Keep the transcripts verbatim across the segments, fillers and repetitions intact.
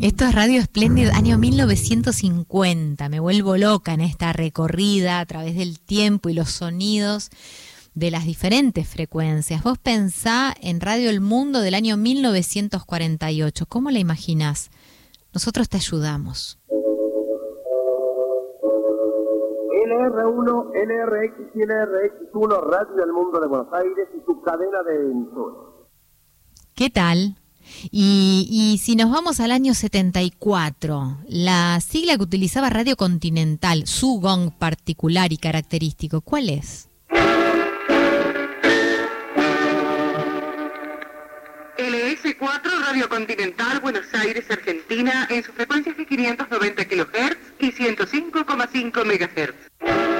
Esto es Radio Splendid, año mil novecientos cincuenta. Me vuelvo loca en esta recorrida a través del tiempo y los sonidos de las diferentes frecuencias. Vos pensá en Radio El Mundo del año mil novecientos cuarenta y ocho. ¿Cómo la imaginás? Nosotros te ayudamos. L R uno, L R X y L R X uno, Radio El Mundo de Buenos Aires y su cadena de emisoras. ¿Qué tal? Y, y si nos vamos al año setenta y cuatro, la sigla que utilizaba Radio Continental, su gong particular y característico, ¿cuál es? L S cuatro, Radio Continental, Buenos Aires, Argentina, en sus frecuencias de quinientos noventa kilohertz y ciento cinco coma cinco megahertz.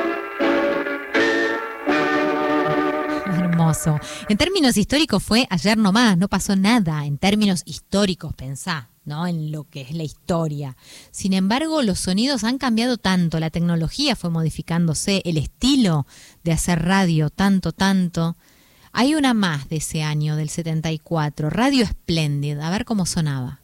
Hermoso. En términos históricos fue ayer nomás, no pasó nada. En términos históricos, pensá, ¿no? En lo que es la historia. Sin embargo, los sonidos han cambiado tanto, la tecnología fue modificándose, el estilo de hacer radio tanto, tanto. Hay una más de ese año, del setenta y cuatro, Radio Splendid, a ver cómo sonaba.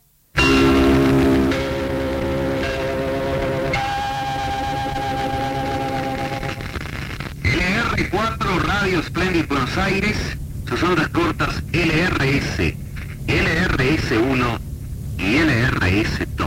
L R cuatro, Radio Splendid Buenos Aires, sus ondas cortas L R S, L R S uno y L R S dos.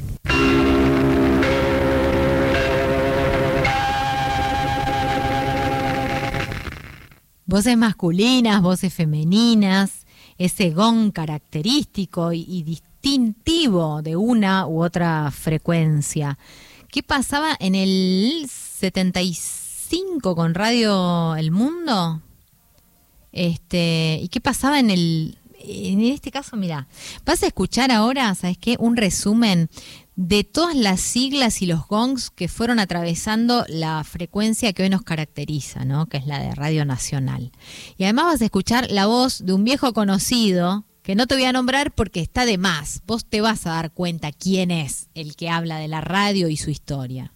Voces masculinas, voces femeninas, ese gong característico y, y distintivo de una u otra frecuencia. ¿Qué pasaba en el setenta y cinco con Radio El Mundo? Este, ¿y qué pasaba en el en este caso? Mirá, vas a escuchar ahora, ¿sabes qué? Un resumen de todas las siglas y los gongs que fueron atravesando la frecuencia que hoy nos caracteriza, ¿no? Que es la de Radio Nacional. Y además vas a escuchar la voz de un viejo conocido, que no te voy a nombrar porque está de más. Vos te vas a dar cuenta quién es el que habla de la radio y su historia.